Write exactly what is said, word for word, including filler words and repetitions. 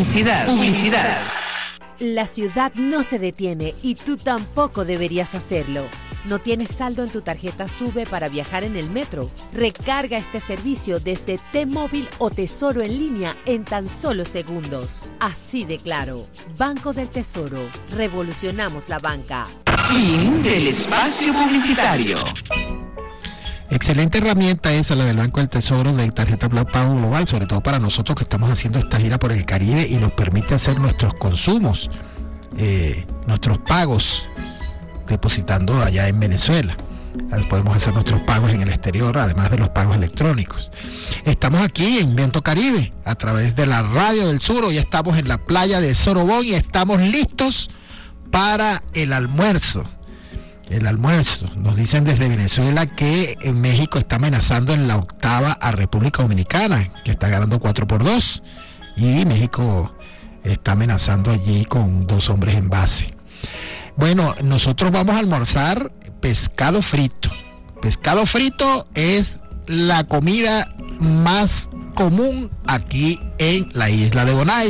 Publicidad. Publicidad. La ciudad no se detiene y tú tampoco deberías hacerlo. ¿No tienes saldo en tu tarjeta SUBE para viajar en el metro? Recarga este servicio desde T-Móvil o Tesoro en línea en tan solo segundos. Así de claro. Banco del Tesoro. Revolucionamos la banca. Fin del espacio publicitario. Excelente herramienta esa, la del Banco del Tesoro de tarjeta Pago Global, sobre todo para nosotros que estamos haciendo esta gira por el Caribe y nos permite hacer nuestros consumos, eh, nuestros pagos, depositando allá en Venezuela. Podemos hacer nuestros pagos en el exterior, además de los pagos electrónicos. Estamos aquí en Viento Caribe, a través de la Radio del Sur. Hoy estamos en la playa de Sorobón y estamos listos para el almuerzo. El almuerzo. Nos dicen desde Venezuela que en México está amenazando en la octava a República Dominicana, que está ganando cuatro por dos, y México está amenazando allí con dos hombres en base. Bueno, nosotros vamos a almorzar pescado frito. Pescado frito es la comida más común aquí en la isla de Bonaire.